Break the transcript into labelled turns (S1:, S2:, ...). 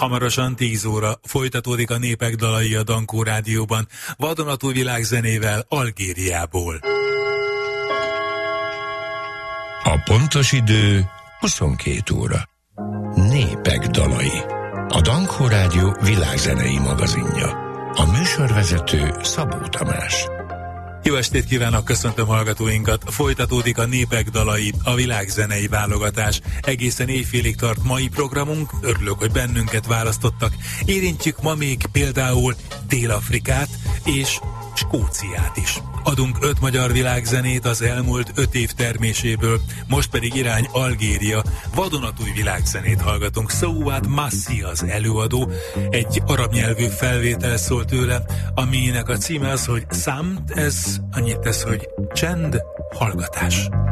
S1: Hamarosan 10 óra folytatódik a Népek dalai a Dankó Rádióban, vadonatúj világzenével Algériából.
S2: A pontos idő 22 óra. Népek dalai. A Dankó Rádió világzenei magazinja. A műsorvezető Szabó Tamás.
S1: Jó estét kívánok, köszöntöm hallgatóinkat! Folytatódik a Népek dalai, a világzenei válogatás. Egészen éjfélig tart mai programunk, örülök, hogy bennünket választottak. Érintjük ma még például Dél-Afrikát és Skóciát is. Adunk 5 magyar világzenét az elmúlt 5 év terméséből, most pedig irány Algéria, vadonatúj világzenét hallgatunk. Souad Massi az előadó, egy arab nyelvű felvétel szól tőle, aminek a címe az, hogy Samt, ez annyit tesz, hogy csend, hallgatás.